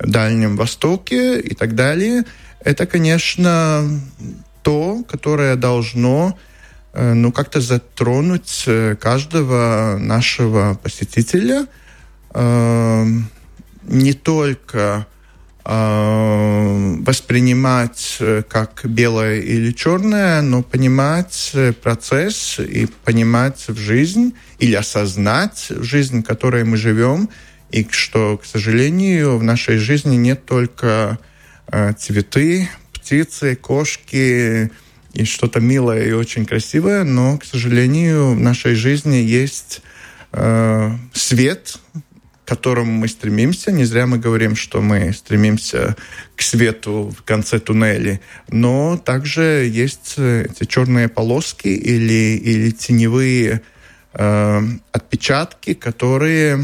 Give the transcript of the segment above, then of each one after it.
Дальнем Востоке и так далее. Это, конечно, то, которое должно как-то затронуть каждого нашего посетителя, не только воспринимать как белое или черное, но понимать процесс и понимать в жизнь или осознать в жизнь, в которой мы живем, и что, к сожалению, в нашей жизни нет только цветы, птицы, кошки и что-то милое и очень красивое, но, к сожалению, в нашей жизни есть свет, к которому мы стремимся. Не зря мы говорим, что мы стремимся к свету в конце туннеля, но также есть эти черные полоски или теневые отпечатки, которые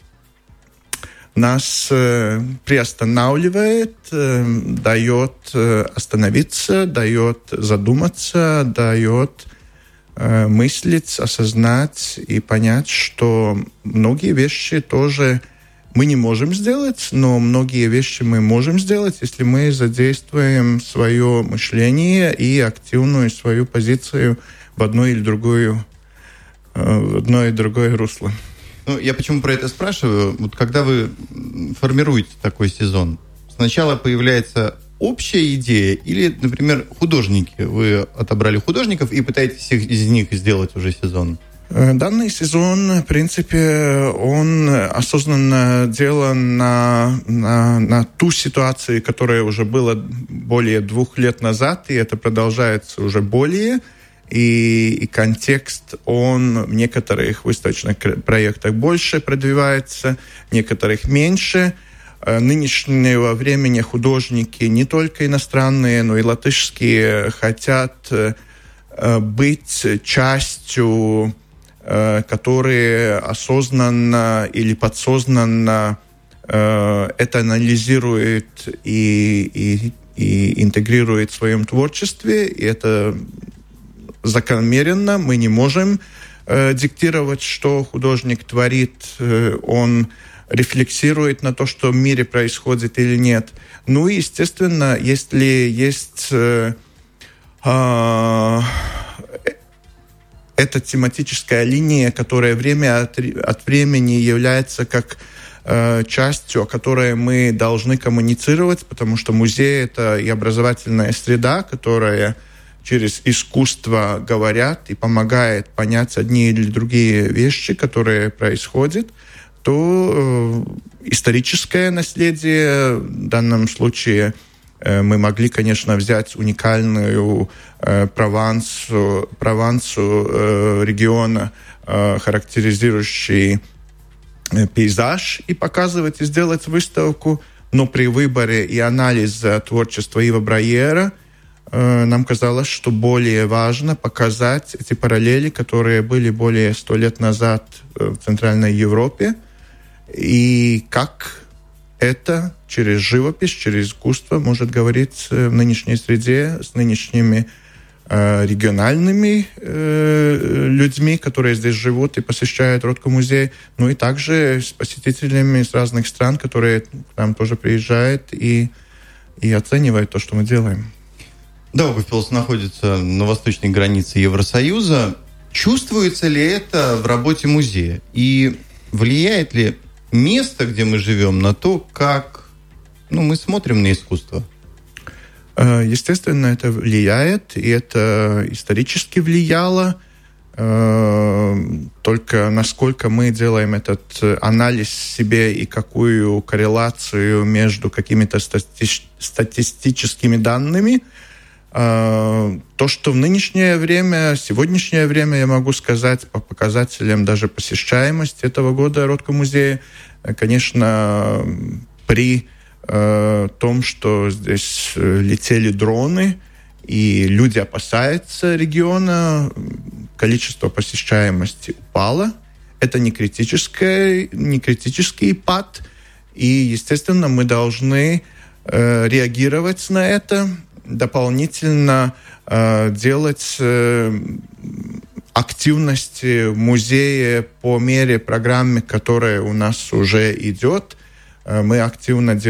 нас приостанавливает, дает остановиться, дает задуматься, дает мыслить, осознать и понять, что многие вещи тоже мы не можем сделать, но многие вещи мы можем сделать, если мы задействуем свое мышление и активную свою позицию в одно или другое русло. Ну, я почему про это спрашиваю? Вот когда вы формируете такой сезон, сначала появляется общая идея или, например, художники? Вы отобрали художников и пытаетесь из них сделать уже сезон? Данный сезон, в принципе, он осознанно делан на ту ситуацию, которая уже была более 2 лет назад, и это продолжается уже более. И контекст, он в некоторых выставочных проектах больше продвигается, в некоторых меньше. Нынешнего времени художники, не только иностранные, но и латышские, хотят быть частью, которые осознанно или подсознанно это анализирует и интегрирует в своем творчестве. И это закономерно. Мы не можем диктировать, что художник творит. Он рефлексирует на то, что в мире происходит или нет. Ну и, естественно, если есть эта тематическая линия, которая время от времени является как частью, о которой мы должны коммуницировать, потому что музей — это и образовательная среда, которая через искусство говорят и помогает понять одни или другие вещи, которые происходят, то историческое наследие, в данном случае мы могли, конечно, взять уникальную Провансу региона, характеризующий пейзаж, и показывать, и сделать выставку, но при выборе и анализе творчества Ива Брайера нам казалось, что более важно показать эти параллели, которые были более 100 лет назад в Центральной Европе, и как это через живопись, через искусство может говорить в нынешней среде с нынешними региональными людьми, которые здесь живут и посещают Ротко-музей, ну и также с посетителями из разных стран, которые к нам тоже приезжают и оценивают то, что мы делаем. Даугавпилс находится на восточной границе Евросоюза. Чувствуется ли это в работе музея? И влияет ли место, где мы живем, на то, как мы смотрим на искусство? Естественно, это влияет, и это исторически влияло. Только насколько мы делаем этот анализ себе и какую коррелацию между какими-то статистическими данными. То, что в нынешнее время, сегодняшнее время, я могу сказать, по показателям даже посещаемости этого года Ротко-музея, конечно, при том, что здесь летели дроны, и люди опасаются региона, количество посещаемости упало. Это не критический пад, и, естественно, мы должны реагировать на это, дополнительно делать активности в музее по мере программы, которая у нас уже идет. Мы активно